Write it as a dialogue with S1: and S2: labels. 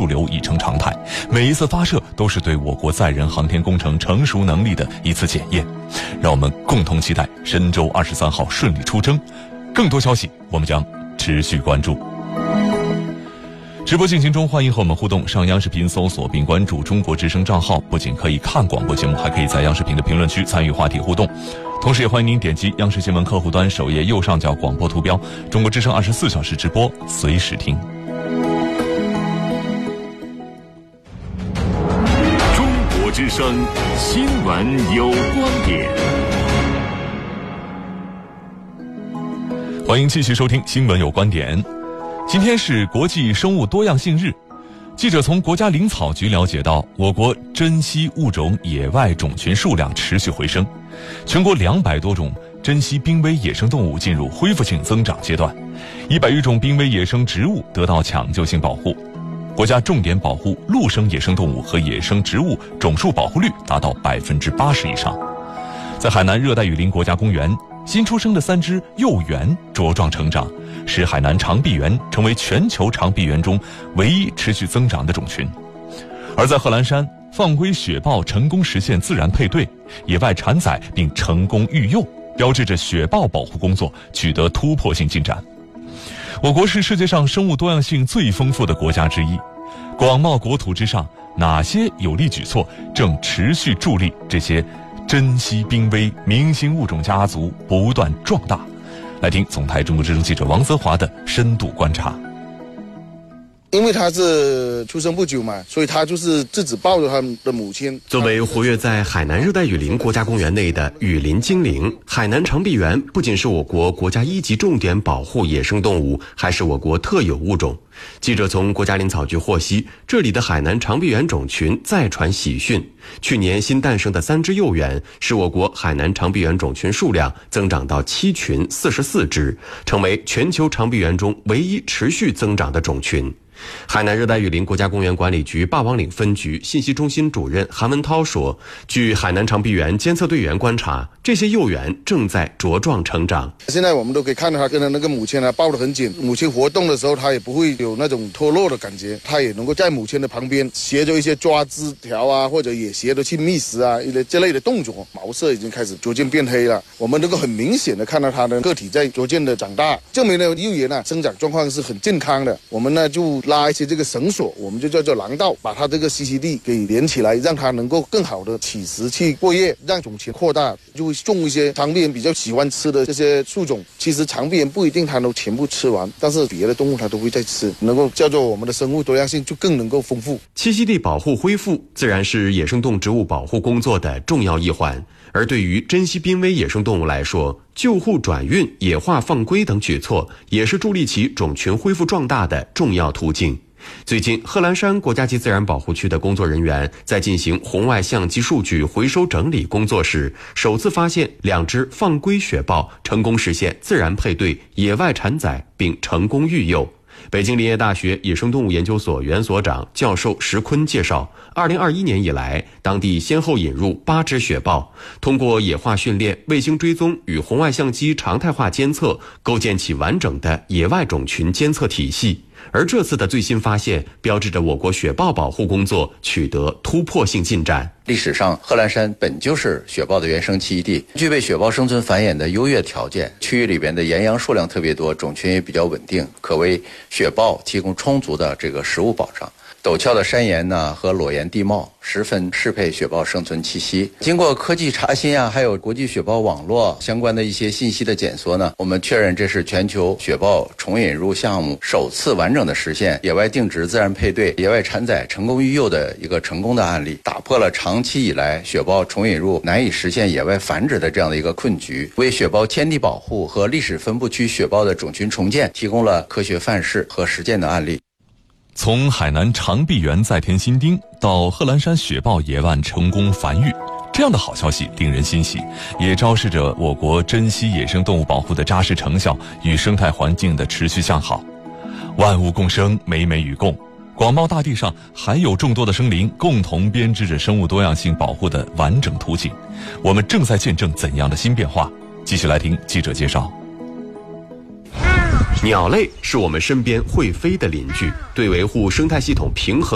S1: 驻留已成常态，每一次发射都是对我国载人航天工程成熟能力的一次检验。让我们共同期待神舟23号顺利出征。更多消息我们将持续关注。直播进行中，欢迎和我们互动。上央视频搜索并关注中国之声账号，不仅可以看广播节目，还可以在央视频的评论区参与话题互动。同时也欢迎您点击央视新闻客户端首页右上角广播图标，中国之声24小时直播，随时听。
S2: 中国之声新闻有观点，
S1: 欢迎继续收听新闻有观点。今天是国际生物多样性日，记者从国家林草局了解到，我国珍稀物种野外种群数量持续回升，全国200多种珍稀濒危野生动物进入恢复性增长阶段，100余种濒危野生植物得到抢救性保护。国家重点保护陆生野生动物和野生植物种数保护率达到80%以上。在海南热带雨林国家公园，新出生的3只幼猿茁壮成长，使海南长臂猿成为全球长臂猿中唯一持续增长的种群。而在贺兰山，放归雪豹成功实现自然配对，野外产崽并成功育幼，标志着雪豹保护工作取得突破性进展。我国是世界上生物多样性最丰富的国家之一，广袤国土之上，哪些有力举措正持续助力这些珍稀濒危明星物种家族不断壮大？来听总台中国之声记者王泽华的深度观察。
S3: 因为他是出生不久嘛，所以他就是自己抱着他的母亲。
S4: 作为活跃在海南热带雨林国家公园内的雨林精灵，海南长臂猿不仅是我国国家1级重点保护野生动物，还是我国特有物种。记者从国家林草局获悉，这里的海南长臂猿种群再传喜讯，去年新诞生的3只幼猿，使我国海南长臂猿种群数量增长到7群44只，成为全球长臂猿中唯一持续增长的种群。海南热带雨林国家公园管理局霸王岭分局信息中心主任韩文涛说，据海南长臂猿监测队员观察，这些幼猿正在茁壮成长。
S3: 现在我们都可以看到它跟它那个母亲抱得很紧，母亲活动的时候它也不会有那种脱落的感觉，它也能够在母亲的旁边学着一些抓枝条啊，或者也学着去觅食啊这类的动作。毛色已经开始逐渐变黑了，我们能够很明显的看到它的个体在逐渐的长大，证明了幼猿生长状况是很健康的。我们呢就拉一些这个绳索，我们就叫做廊道，把它这个栖息地给连起来，让它能够更好的起食去过夜，让种群扩大。就会种一些长臂猿比较喜欢吃的这些树种，其实长臂猿不一定它能全部吃完，但是别的动物它都会在吃，能够叫做我们的生物多样性就更能够丰富。
S4: 栖息地保护恢复自然是野生动植物保护工作的重要一环，而对于珍稀濒危野生动物来说，救护转运、野化放归等举措也是助力其种群恢复壮大的重要途径。最近，贺兰山国家级自然保护区的工作人员在进行红外相机数据回收整理工作时，首次发现2只放归雪豹成功实现自然配对、野外产崽并成功育幼。北京林业大学野生动物研究所原所长教授石坤介绍，2021年以来，当地先后引入8只雪豹，通过野化训练、卫星追踪与红外相机常态化监测，构建起完整的野外种群监测体系。而这次的最新发现，标志着我国雪豹保护工作取得突破性进展。
S5: 历史上，贺兰山本就是雪豹的原生栖息地，具备雪豹生存繁衍的优越条件。区域里边的岩羊数量特别多，种群也比较稳定，可为雪豹提供充足的这个食物保障。陡峭的山岩和裸岩地貌十分适配雪豹生存栖息。经过科技查询还有国际雪豹网络相关的一些信息的检索我们确认这是全球雪豹重引入项目首次完整的实现野外定植、自然配对、野外产崽成功育幼的一个成功的案例，打破了长期以来雪豹重引入难以实现野外繁殖的这样的一个困局，为雪豹天地保护和历史分布区雪豹的种群重建提供了科学范式和实践的案例。
S1: 从海南长臂猿再添新丁到贺兰山雪豹野外成功繁育，这样的好消息令人欣喜，也昭示着我国珍稀野生动物保护的扎实成效与生态环境的持续向好。万物共生，美美与共，广袤大地上还有众多的生灵共同编织着生物多样性保护的完整图景。我们正在见证怎样的新变化？继续来听记者介绍。
S4: 鸟类是我们身边会飞的邻居，对维护生态系统平衡